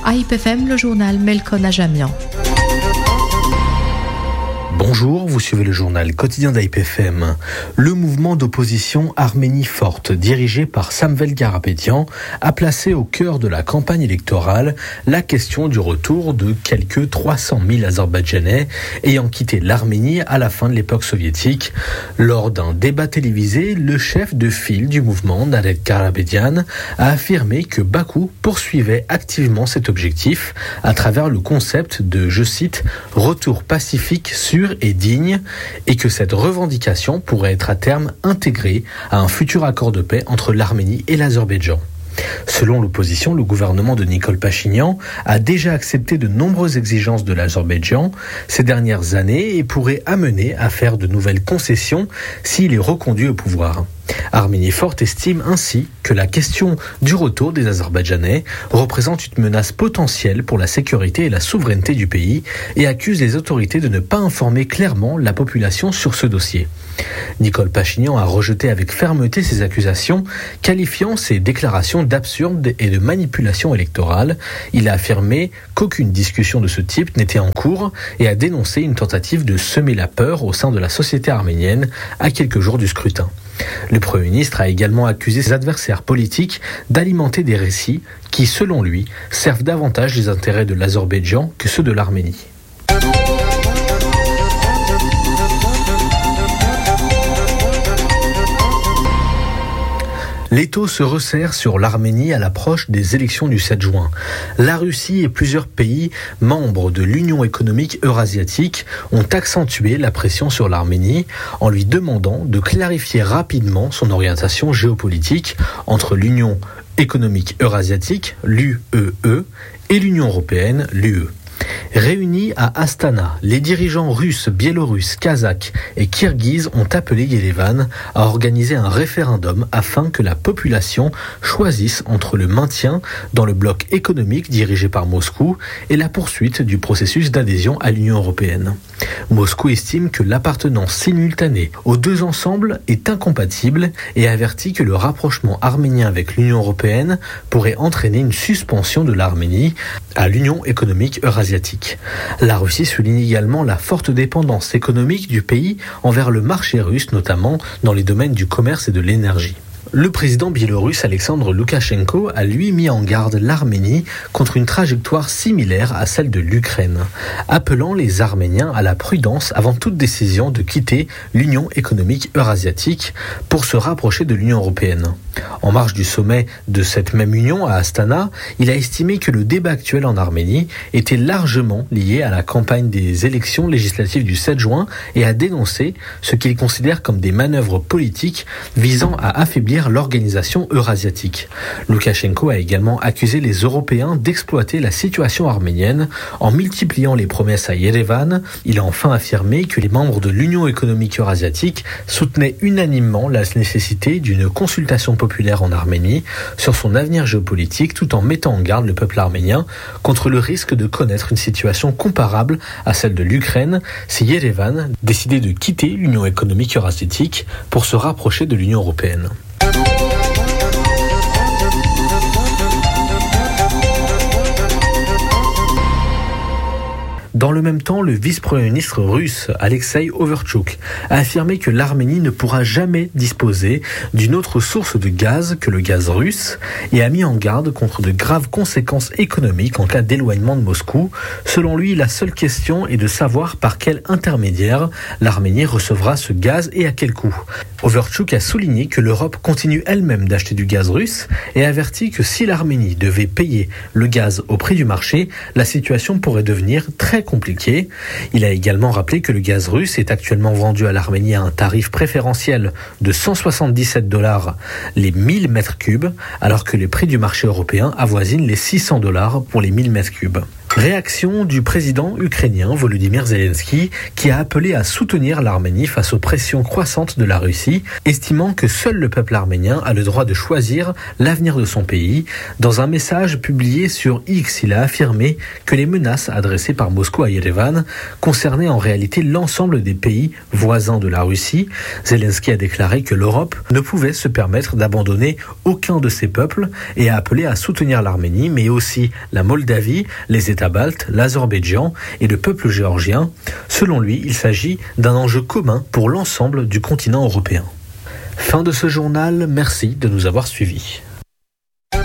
AIPFM, le journal Melkon Ajamian. Bonjour, vous suivez le journal quotidien d'AIPFM. Le mouvement d'opposition Arménie forte, dirigé par Samvel Karapetyan, a placé au cœur de la campagne électorale la question du retour de quelques 300 000 Azerbaïdjanais ayant quitté l'Arménie à la fin de l'époque soviétique. Lors d'un débat télévisé, le chef de file du mouvement, Nared Karapetyan, a affirmé que Bakou poursuivait activement cet objectif à travers le concept de, je cite, « retour pacifique, sûr et digne » et que cette revendication pourrait être à terme intégrée à un futur accord de paix entre l'Arménie et l'Azerbaïdjan. Selon l'opposition, le gouvernement de Nikol Pachinian a déjà accepté de nombreuses exigences de l'Azerbaïdjan ces dernières années et pourrait amener à faire de nouvelles concessions s'il est reconduit au pouvoir. Arménie forte estime ainsi que la question du retour des Azerbaïdjanais représente une menace potentielle pour la sécurité et la souveraineté du pays et accuse les autorités de ne pas informer clairement la population sur ce dossier. Nikol Pachinian a rejeté avec fermeté ces accusations, qualifiant ces déclarations d'absurdes et de manipulation électorale. Il a affirmé qu'aucune discussion de ce type n'était en cours et a dénoncé une tentative de semer la peur au sein de la société arménienne à quelques jours du scrutin. Le Premier ministre a également accusé ses adversaires politiques d'alimenter des récits qui, selon lui, servent davantage les intérêts de l'Azerbaïdjan que ceux de l'Arménie. L'étau se resserre sur l'Arménie à l'approche des élections du 7 juin. La Russie et plusieurs pays membres de l'Union économique eurasiatique ont accentué la pression sur l'Arménie en lui demandant de clarifier rapidement son orientation géopolitique entre l'Union économique eurasiatique, l'UEE, et l'Union européenne, l'UE. Réunis à Astana, les dirigeants russes, biélorusses, kazakhs et kirghizes ont appelé Yerevan à organiser un référendum afin que la population choisisse entre le maintien dans le bloc économique dirigé par Moscou et la poursuite du processus d'adhésion à l'Union européenne. Moscou estime que l'appartenance simultanée aux deux ensembles est incompatible et avertit que le rapprochement arménien avec l'Union européenne pourrait entraîner une suspension de l'Arménie à l'Union économique eurasiatique. La Russie souligne également la forte dépendance économique du pays envers le marché russe, notamment dans les domaines du commerce et de l'énergie. Le président biélorusse Alexandre Loukachenko a lui mis en garde l'Arménie contre une trajectoire similaire à celle de l'Ukraine, appelant les Arméniens à la prudence avant toute décision de quitter l'Union économique eurasiatique pour se rapprocher de l'Union européenne. En marge du sommet de cette même union à Astana, il a estimé que le débat actuel en Arménie était largement lié à la campagne des élections législatives du 7 juin et a dénoncé ce qu'il considère comme des manœuvres politiques visant à affaiblir l'organisation eurasiatique. Loukachenko a également accusé les Européens d'exploiter la situation arménienne en multipliant les promesses à Yerevan. Il a enfin affirmé que les membres de l'Union économique eurasiatique soutenaient unanimement la nécessité d'une consultation populaire en Arménie sur son avenir géopolitique tout en mettant en garde le peuple arménien contre le risque de connaître une situation comparable à celle de l'Ukraine si Yerevan décidait de quitter l'Union économique eurasiatique pour se rapprocher de l'Union européenne. Dans le même temps, le vice-premier ministre russe, Alexei Overtchouk, a affirmé que l'Arménie ne pourra jamais disposer d'une autre source de gaz que le gaz russe et a mis en garde contre de graves conséquences économiques en cas d'éloignement de Moscou. Selon lui, la seule question est de savoir par quel intermédiaire l'Arménie recevra ce gaz et à quel coût. Overtchouk a souligné que l'Europe continue elle-même d'acheter du gaz russe et avertit que si l'Arménie devait payer le gaz au prix du marché, la situation pourrait devenir très compliqué. Il a également rappelé que le gaz russe est actuellement vendu à l'Arménie à un tarif préférentiel de $177 les 1000 mètres cubes, alors que les prix du marché européen avoisinent les $600 pour les 1000 mètres cubes. Réaction du président ukrainien Volodymyr Zelensky qui a appelé à soutenir l'Arménie face aux pressions croissantes de la Russie, estimant que seul le peuple arménien a le droit de choisir l'avenir de son pays. Dans un message publié sur X, il a affirmé que les menaces adressées par Moscou à Yerevan concernaient en réalité l'ensemble des pays voisins de la Russie. Zelensky a déclaré que l'Europe ne pouvait se permettre d'abandonner aucun de ses peuples et a appelé à soutenir l'Arménie, mais aussi la Moldavie, les États baltes, l'Azerbaïdjan et le peuple géorgien. Selon lui, il s'agit d'un enjeu commun pour l'ensemble du continent européen. Fin de ce journal, merci de nous avoir suivis.